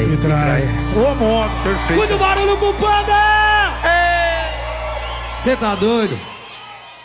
Me trai. Ô, amor. Perfeito. Muito barulho pro Panda! Cê tá doido?